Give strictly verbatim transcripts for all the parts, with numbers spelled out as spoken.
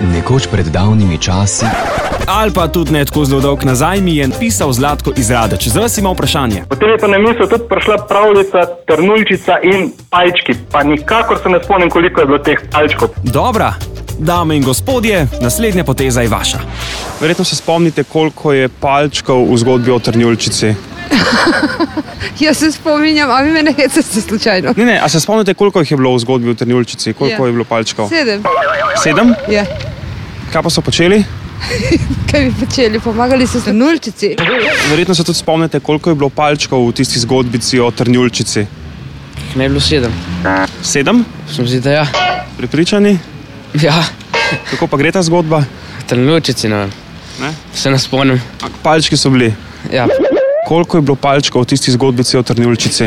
Nekoč pred davnimi časi. Ali pa tudi ne tako zelo dolg nazaj mi je pisal Zlatko iz Radeč. Za vas ima vprašanje. Potem je pa na misel tudi prišla pravljica Trnuljčica in palčki. Pa nikakor se ne spomnim, koliko je bilo teh palčkov. Dobra, dame in gospodje, naslednja poteza je vaša. Verjetno se spomnite, koliko je palčkov v zgodbi o Trnuljčici. Jaz se spominjam, a vi me ne hecate slučajno. Ne, ne, a se spomnite, koliko jih je bilo v zgodbi o Trnuljčici? Koliko Ja. je bilo palčkov? Sedem. Sedem? Ja. Kaj pa so počeli? Kaj bi počeli? Pomagali so Trnuljčici. Verjetno se tudi spomnite, koliko je bilo palčkov v tisti zgodbici o Trnuljčici. Ne je bilo sedem. Sedem? Sem zdi, da ja. Pripričani? Ja, Kako pa gre ta zgodba? Trnuljčici, ne vem. Ne? Se ne spomnim. A palčki so bili. Ja. Koliko je bilo palčkov v tisti zgodbici o Trnuljčici?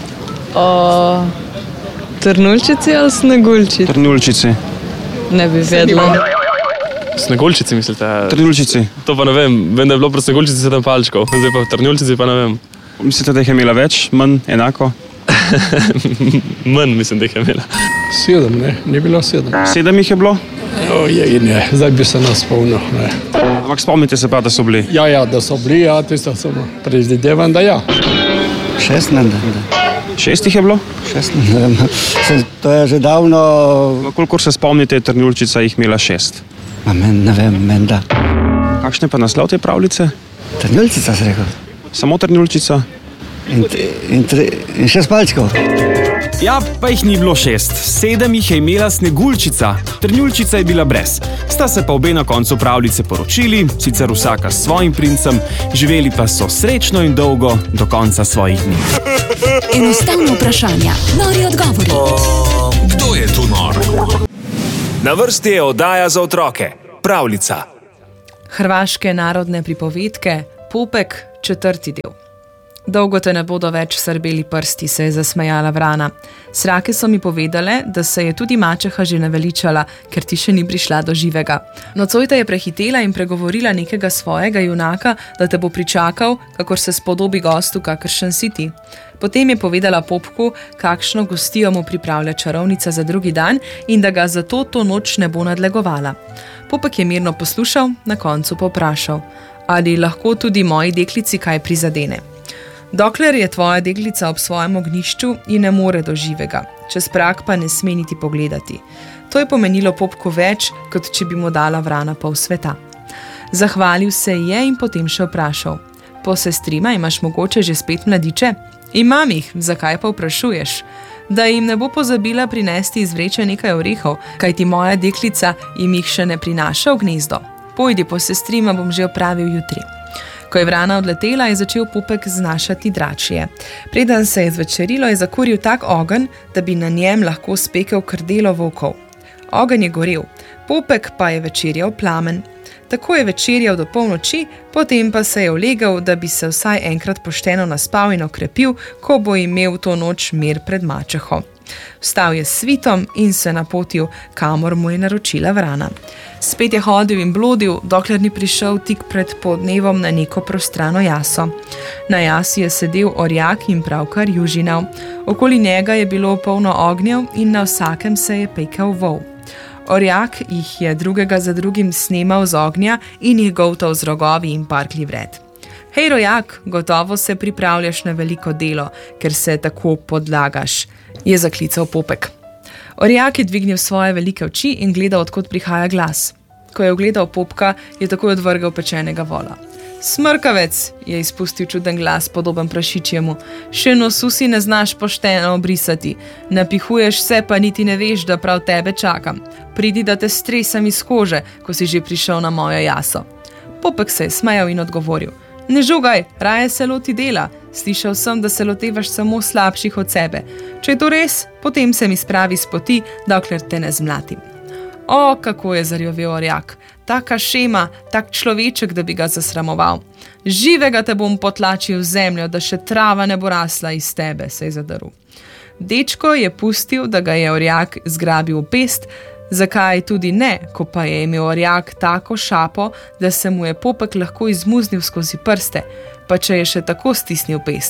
O Trnuljčici ali Sneguljčici? Trnuljčici. Ne bi vedela. Sneguljčici mislite? Trnuljčici. To pa ne vem, vem, da je bilo pri Sneguljčici sedem palčkov, zdaj pa v Trnuljčici pa ne vem. Mislite, da jih je imela več, manj, enako? Manj mislim, da jih je imela. Sedem, ne, ni bilo sedem. Sedem jih je bilo? Ojej, ne, zdaj bi se nas spomnil, ne. Ampak spomnite se pa, da so bili. Ja, ja, da so bili, ja, tisto samo predvidevam, da ja. Šest, ne, ne. Šest jih je bilo? Šest, ne vem. Se, to je že davno... Kolikor se spomnite, je Trnuljčica jih imela šest. Ma men, ne vem, men da. Kakšne pa naslov te pravljice? Trnuljčica, se rekel. Samo Trnuljčica? In, in, tri, in šest palčkov. Ja, pa jih ni bilo šest. Sedem jih je imela Sneguljčica. Trnuljčica je bila brez. Sta se pa obe na koncu pravljice poročili, sicer vsaka s svojim princem, živeli pa so srečno in dolgo do konca svojih dni. Enostavno vprašanja, nori odgovori. O, kdo je tu nor? Na vrsti je oddaja za otroke. Pravljica. Hrvaške narodne pripovedke, Popek, četrti del. Dolgo te ne bodo več srbeli prsti, se je zasmejala vrana. Srake so mi povedale, da se je tudi mačeha že naveličala, ker ti še ni prišla do živega. Nocoj te je prehitela in pregovorila nekega svojega junaka, da te bo pričakal, kakor se spodobi gostu, kakršen si ti. Potem je povedala Popku, kakšno gostijo mu pripravlja čarovnica za drugi dan in da ga zato to noč ne bo nadlegovala. Popek je mirno poslušal, na koncu poprašal, ali lahko tudi moji deklici kaj prizadene. Dokler je tvoja deklica ob svojem ognjišču in ne more do živega, čez prag pa ne sme niti pogledati. To je pomenilo Popku več, kot če bi mu dala vrana pol sveta. Zahvalil se je in potem še vprašal, po sestrima imaš mogoče že spet mladiče? Imam jih, zakaj pa vprašuješ? Da jim ne bo pozabila prinesti iz vreče nekaj orehov, kajti moja deklica jim jih še ne prinaša v gnezdo. Pojdi po sestrima, bom že opravil jutri. Ko je vrana odletela, je začel Popek znašati dračje. Preden se je zvečerilo, je zakuril tak ogenj, da bi na njem lahko spekel krdelo volkov. Ogenj je gorel, Popek pa je večerjal plamen. Tako je večerjal do polnoči, potem pa se je ulegel, da bi se vsaj enkrat pošteno naspal in okrepil, ko bo imel to noč mir pred mačeho. Vstal je s svitom in se napotil, kamor mu je naročila vrana. Spet je hodil in blodil, dokler ni prišel tik pred podnevom na neko prostrano jaso. Na jasi je sedel orjak in pravkar južinal. Okoli njega je bilo polno ognjev in na vsakem se je pekel vol. Orjak jih je drugega za drugim snemal z ognja in jih goltal z rogovi in parkli vred. Hej, rojak, gotovo se pripravljaš na veliko delo, ker se tako podlagaš, je zaklical Popek. Orjak je dvignil svoje velike oči in gledal, odkot prihaja glas. Ko je ugledal Popka, je takoj odvrgal pečenega vola. Smrkavec, je izpustil čuden glas, podoben prašičjemu. Še nosu si ne znaš pošteno obrisati. Napihuješ se, pa niti ne veš, da prav tebe čakam. Pridi, da te stresam iz kože, ko si že prišel na mojo jaso. Popek se je smejal in odgovoril. Ne žugaj, raje se loti dela. Slišal sem, da se lotevaš samo slabših od sebe. Če je to res, potem se mi spravi s poti, dokler te ne zmlatim. O, kako je zarjovel orjak. Taka šema, tak človeček, da bi ga zasramoval. Živega te bom potlačil v zemljo, da še trava ne bo rasla iz tebe, se je zadrl. Dečko je pustil, da ga je orjak zgrabil v pest, zakaj tudi ne, ko pa je imel orjak tako šapo, da se mu je Popek lahko izmuznil skozi prste, pa če je še tako stisnil pest.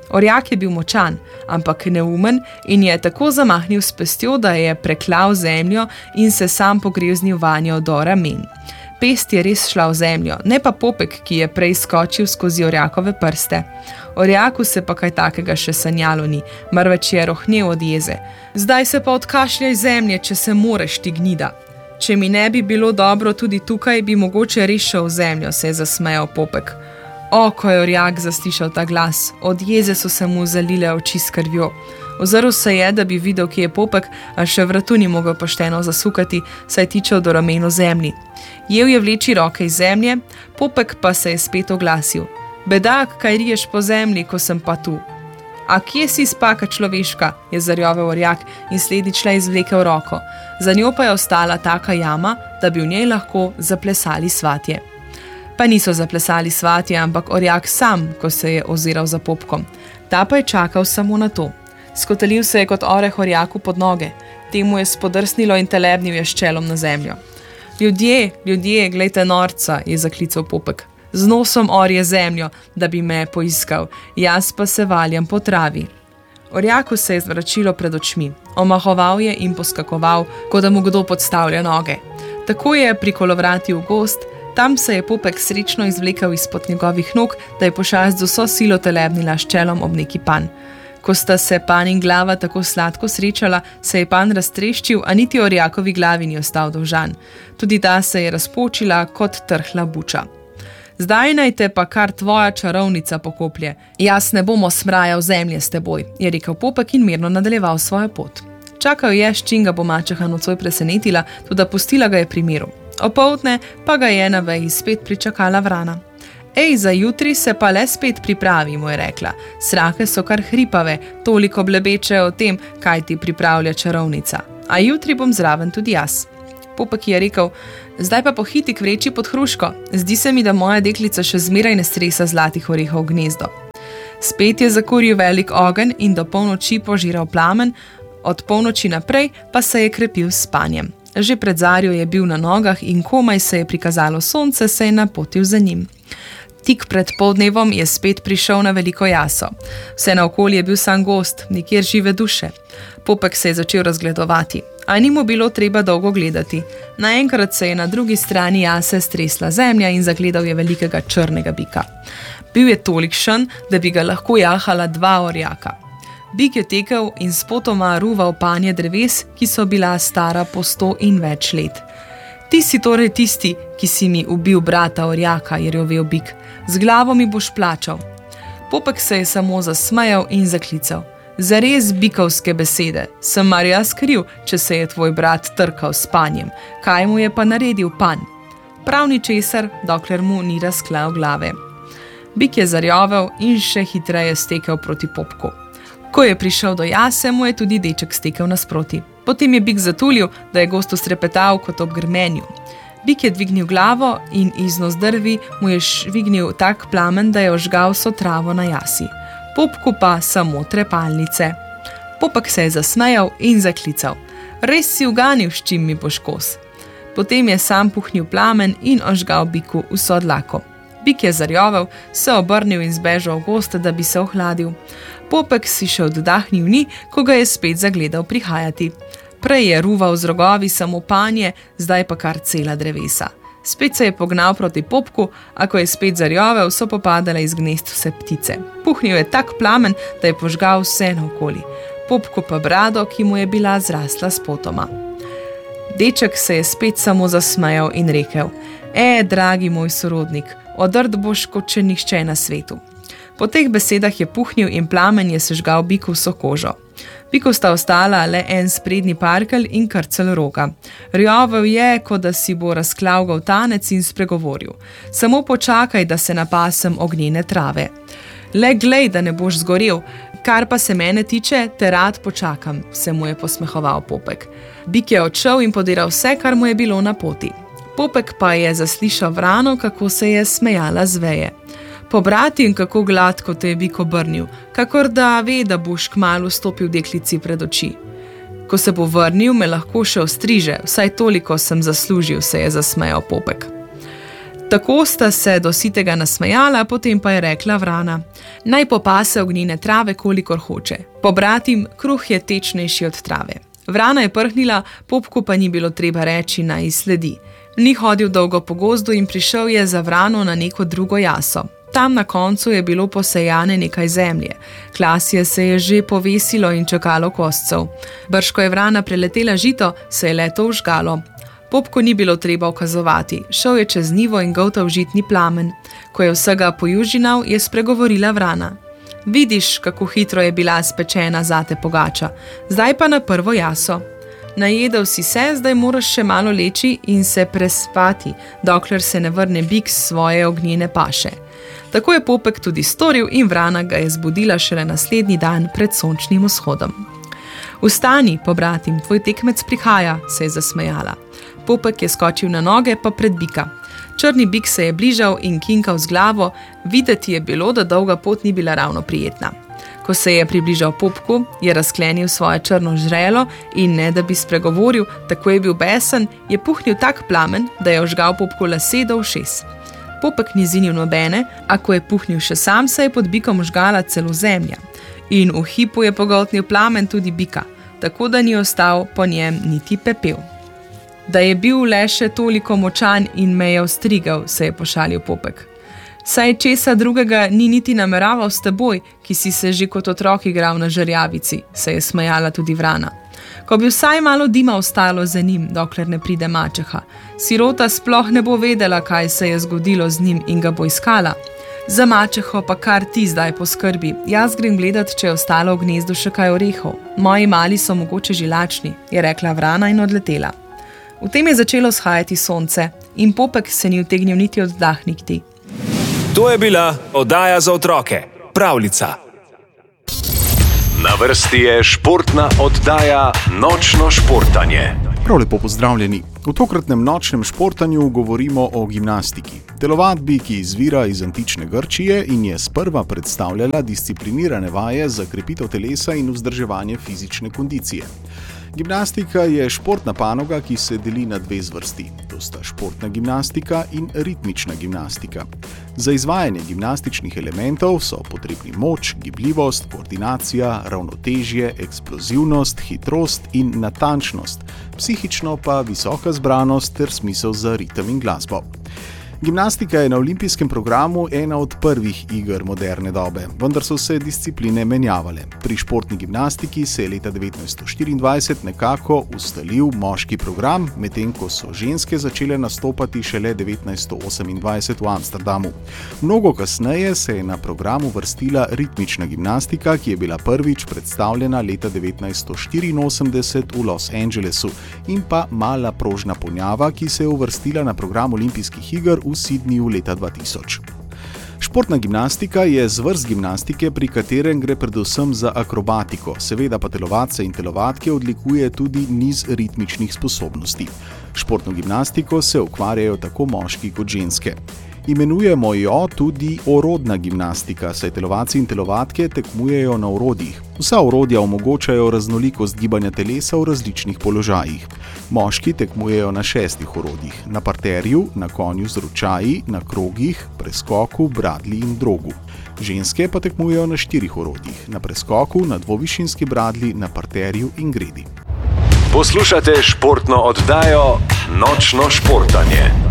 Orjak je bil močan, ampak neumen in je tako zamahnil s pestjo, da je preklal zemljo in se sam pogreznil vanjo do ramen. Pest je res šla v zemljo, ne pa Popek, ki je prej skočil skozi orjakove prste. Orjaku se pa kaj takega še sanjalo ni, marveč je rohnel od jeze. Zdaj se pa odkašljaj zemlje, če se moreš, ti gnida. Če mi ne bi bilo dobro tudi tukaj, bi mogoče rešil v zemljo, se je zasmejal Popek. O, ko je orjak zaslišal ta glas, od jeze so se mu zalile oči s krvjo. Ozrl se je, da bi videl, kje je Popek, a še vratu ni mogel pošteno zasukati, saj tičal do ramen v zemlji. Jel je vleči roke iz zemlje, Popek pa se je spet oglasil. Bedak, kaj riješ po zemlji, ko sem pa tu? A kje si spaka človeška, je zarjovel orjak in slednjič le izvlekel roko. Za njo pa je ostala taka jama, da bi v njej lahko zaplesali svatje. Pa niso zaplesali svatje, ampak orjak sam, ko se je oziral za Popkom. Ta pa je čakal samo na to. Skotalil se je kot oreh orjaku pod noge. Temu je spodrsnilo in telebnil je s čelom na zemljo. Ljudje, ljudje, glejte norca, je zaklical Popek. Z nosom orje zemljo, da bi me poiskal, jaz pa se valjam po travi. Orjaku se je zvračilo pred očmi. Omahoval je in poskakoval, kot da mu kdo podstavlja noge. Tako je prikolovratil v gozd, tam se je Popek srečno izvlekel izpod njegovih nog, da je pošast z vso silo telebnila s čelom ob neki pan. Ko sta se pan in glava tako sladko srečala, se je pan raztreščil, a niti orjakovi glavi ni ostal dolžan. Tudi ta se je razpočila kot trhla buča. Zdaj naj te pa kar tvoja čarovnica pokoplje. Jaz ne bomo smrajal zemlje s teboj, je rekel Popek in mirno nadaljeval svojo pot. Čakal je, s čim ga bo mačeha nocoj presenetila, tudi pustila ga je pri miru. Opoldne pa ga je na veji spet pričakala vrana. Ej, za jutri se pa le spet pripravi, mu je rekla. Srake so kar hripave, toliko blebeče o tem, kaj ti pripravlja čarovnica. A jutri bom zraven tudi jaz. Popek je rekel, zdaj pa pohiti k vreči pod hruško. Zdi se mi, da moja deklica še zmeraj ne stresa zlatih orehov v gnezdo. Spet je zakuril velik ogenj in do polnoči požiral plamen, od polnoči naprej pa se je krepil s spanjem. Že pred zarjo je bil na nogah in komaj se je prikazalo sonce, se je napotil za njim. Tik pred poldnevom je spet prišel na veliko jaso. Vse naokoli je bil sam gozd, nikjer žive duše. Popek se je začel razgledovati, a ni mu bilo treba dolgo gledati. Naenkrat se je na drugi strani jase stresla zemlja in zagledal je velikega črnega bika. Bil je tolikšen, da bi ga lahko jahala dva orjaka. Bik je tekel in spotoma ruval panje dreves, ki so bila stara po sto in več let. Ti si torej tisti, ki si mi ubil brata orjaka, je revel bik. Z glavo mi boš plačal. Popek se je samo zasmejal in zaklical. Zares bikovske besede, sem mar jaz kriv, če se je tvoj brat trkal s panjem. Kaj mu je pa naredil panj? Prav ničesar, dokler mu ni razklal glave. Bik je zarjovel in še hitreje stekel proti Popku. Ko je prišel do jase, mu je tudi deček stekel nasproti. Potem je bik zatulil, da je gosto strepetal kot ob grmenju. Bik je dvignil glavo in iz nozdrvi mu je švignil tak plamen, da je ožgal so travo na jasi. Popku pa samo trepalnice. Popek se je zasmejal in zaklical. Res si uganil, s čim mi boš kos. Potem je sam puhnil plamen in ožgal biku vso dlako. Bik je zarjovel, se obrnil in zbežal v gost, da bi se ohladil. Popek si še oddahnil ni, ko ga je spet zagledal prihajati. Prej je ruval z rogovi samo panje, zdaj pa kar cela drevesa. Spet se je pognal proti Popku, a ko je spet zarjovel, so popadale iz gnezd vse ptice. Puhnil je tak plamen, da je požgal vse naokoli. Popku pa brado, ki mu je bila zrasla spotoma. Deček se je spet samo zasmejal in rekel: E, dragi moj sorodnik, odrt boš kot če nihče na svetu. Po teh besedah je puhnil in plamen je sežgal biku vso kožo. Biku sta ostala le en sprednji parkelj in krcelj roga. Rjovel je, kot da si bo razklavgal tanec in spregovoril. Samo počakaj, da se napasem ognjene trave. Le glej, da ne boš zgorel, kar pa se mene tiče, te rad počakam, se mu je posmehoval Popek. Bik je odšel in podiral vse, kar mu je bilo na poti. Popek pa je zaslišal vrano, kako se je smejala z veje. Pobrati in kako gladko te je bik obrnil, kakor da ve, da boš kmalu stopil deklici pred oči. Ko se bo vrnil, me lahko še ostriže, vsaj toliko sem zaslužil, se je zasmejal Popek. Tako sta se do sitega nasmejala, potem pa je rekla Vrana: naj popase ognjene trave, kolikor hoče. Pobratim, kruh je tečnejši od trave. Vrana je prhnila, Popku pa ni bilo treba reči, naj sledi. Ni hodil dolgo po gozdu in prišel je za Vrano na neko drugo jaso. Tam na koncu je bilo posejane nekaj zemlje. Klasje se je že povesilo in čakalo koscev. Brž ko je Vrana preletela žito, se je leto vžgalo. Popku ni bilo treba ukazovati, šel je čez njivo in goltal žitni plamen. Ko je vsega pojužinal, je spregovorila Vrana: vidiš, kako hitro je bila spečena zate pogača, zdaj pa na prvo jaso. Najedel si se, zdaj moraš še malo leči in se prespati, dokler se ne vrne bik s svoje ognjene paše. Tako je Popek tudi storil in Vrana ga je zbudila šele naslednji dan pred sončnim vzhodom. Vstani, pobratim, tvoj tekmec prihaja, se je zasmejala. Popek je skočil na noge, pa pred bika. Črni bik se je bližal in kinkal z glavo, videti je bilo, da dolga pot ni bila ravno prijetna. Ko se je približal Popku, je razklenil svoje črno žrelo in ne da bi spregovoril, tako je bil besen, je puhnil tak plamen, da je ožgal Popku lase do ušes. Popek ni zinil nobene, a ko je puhnil še sam, se je pod bikom žgala celo zemlja. In v hipu je pogoltnil plamen tudi bika, tako da ni ostal po njem niti pepel. Da je bil le še toliko močan in me je ostrigel, se je pošalil Popek. Saj česa drugega ni niti nameraval s teboj, ki si se že kot otrok igral na žerjavici, se je smejala tudi Vrana. Ko bi vsaj malo dima ostalo za njim, dokler ne pride mačeha, sirota sploh ne bo vedela, kaj se je zgodilo z njim in ga bo iskala. Za mačeho pa kar ti zdaj poskrbi, jaz grem gledat, če je ostalo v gnezdu še kaj orehov. Moji mali so mogoče že lačni, je rekla Vrana in odletela. V tem je začelo shajati sonce in Popek se ni utegnil niti oddahniti. To je bila oddaja za otroke, Pravljica. Na vrsti je športna oddaja Nočno športanje. Prav lepo pozdravljeni. V tokratnem nočnem športanju govorimo o gimnastiki. Telovadbi, ki izvira iz antične Grčije in je sprva predstavljala disciplinirane vaje za krepitev telesa in vzdrževanje fizične kondicije. Gimnastika je športna panoga, ki se deli na dve zvrsti. To sta športna gimnastika in ritmična gimnastika. Za izvajanje gimnastičnih elementov so potrebni moč, gibljivost, koordinacija, ravnotežje, eksplozivnost, hitrost in natančnost, psihično pa visoka zbranost ter smisel za ritem in glasbo. Gimnastika je na olimpijskem programu ena od prvih iger moderne dobe, vendar so se discipline menjavale. Pri športni gimnastiki se je leta devetnajststo štiriindvajset nekako ustalil moški program, medtem ko so ženske začele nastopati šele devetnajststo osemindvajset v Amsterdamu. Mnogo kasneje se je na program uvrstila ritmična gimnastika, ki je bila prvič predstavljena leta devetnajststo štiriinosemdeset v Los Angelesu, in pa mala prožna ponjava, ki se je uvrstila na program olimpijskih iger v Sydneyju leta dva tisoč. Športna gimnastika je zvrst gimnastike, pri katerem gre predvsem za akrobatiko, seveda pa telovadce in telovadke odlikuje tudi niz ritmičnih sposobnosti. Športno gimnastiko se ukvarjajo tako moški kot ženske. Imenujemo jo tudi orodna gimnastika, saj telovadci in telovadke tekmujejo na orodjih. Vsa orodja omogočajo raznolikost gibanja telesa v različnih položajih. Moški tekmujejo na šestih orodjih: na parterju, na konju z ročaji, na krogih, preskoku, bradlji in drogu. Ženske pa tekmujejo na štirih orodjih: na preskoku, na dvovišinski bradlji, na parterju in gredi. Poslušate športno oddajo Nočno športanje.